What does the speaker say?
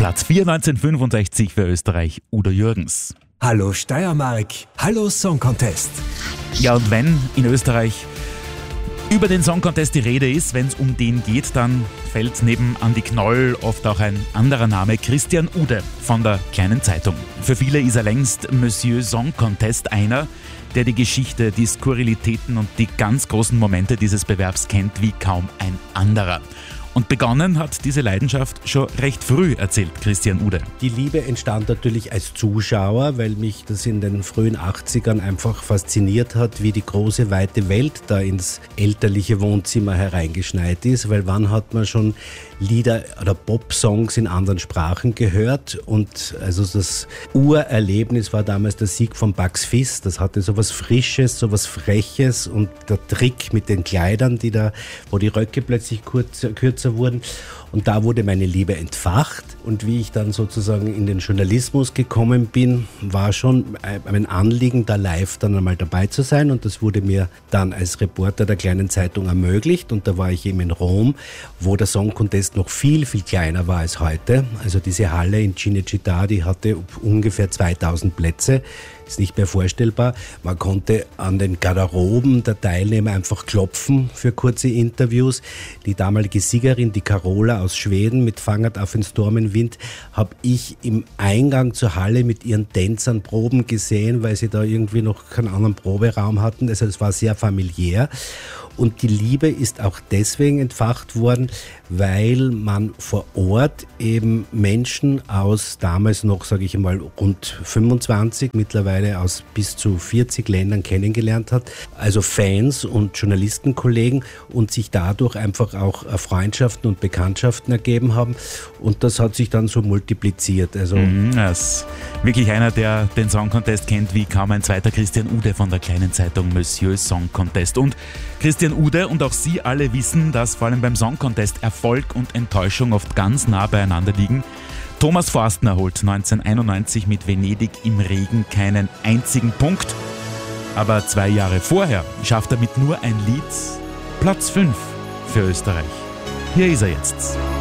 Platz 4 1965 für Österreich, Udo Jürgens. Hallo Steiermark, hallo Song Contest. Ja, und wenn in Österreich über den Song Contest die Rede ist, wenn es um den geht, dann fällt neben Andi Knoll oft auch ein anderer Name, Christian Ude von der Kleinen Zeitung. Für viele ist er längst Monsieur Song Contest, einer, der die Geschichte, die Skurrilitäten und die ganz großen Momente dieses Bewerbs kennt wie kaum ein anderer. Und begonnen hat diese Leidenschaft schon recht früh, erzählt Christian Ude. Die Liebe entstand natürlich als Zuschauer, weil mich das in den frühen 80ern einfach fasziniert hat, wie die große, weite Welt da ins elterliche Wohnzimmer hereingeschneit ist. Weil wann hat man schon Lieder oder Pop-Songs in anderen Sprachen gehört? Und also das Urerlebnis war damals der Sieg von Bugs Fizz. Das hatte so was Frisches, so was Freches und der Trick mit den Kleidern, wo die Röcke plötzlich kürzer wurden. Und da wurde meine Liebe entfacht. Und wie ich dann sozusagen in den Journalismus gekommen bin, war schon mein Anliegen, da live dann einmal dabei zu sein. Und das wurde mir dann als Reporter der Kleinen Zeitung ermöglicht. Und da war ich eben in Rom, wo der Song Contest noch viel, viel kleiner war als heute. Also diese Halle in Cinecittà, die hatte ungefähr 2000 Plätze. Ist nicht mehr vorstellbar. Man konnte an den Garderoben der Teilnehmer einfach klopfen für kurze Interviews. Die damalige Siegerin, die Carola aus Schweden mit Fangert auf den Stormenwind, habe ich im Eingang zur Halle mit ihren Tänzern Proben gesehen, weil sie da irgendwie noch keinen anderen Proberaum hatten. Also es war sehr familiär. Und die Liebe ist auch deswegen entfacht worden, weil man vor Ort eben Menschen aus damals noch, sage ich einmal, rund 25, mittlerweile aus bis zu 40 Ländern kennengelernt hat. Also Fans und Journalistenkollegen und sich dadurch einfach auch Freundschaften und Bekanntschaften ergeben haben. Und das hat sich dann so multipliziert. Also das ist wirklich einer, der den Song Contest kennt wie kaum ein zweiter, Christian Ude von der Kleinen Zeitung Monsieur Song Contest. Und Christian Ude und auch Sie alle wissen, dass vor allem beim Song Contest Erfolg und Enttäuschung oft ganz nah beieinander liegen. Thomas Forstner holt 1991 mit Venedig im Regen keinen einzigen Punkt. Aber 2 Jahre vorher schafft er mit nur ein Lied Platz 5 für Österreich. Hier ist er jetzt.